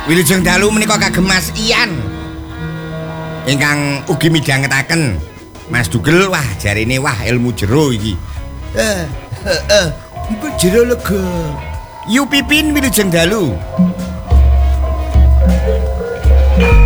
Wilujeng dalu menika kagem Mas Ian. Ingkang ugi midhangetaken Mas Dugel wah jarine wah ilmu jero iki. Engko jero lega. Yu Pipin Wilujeng dalu.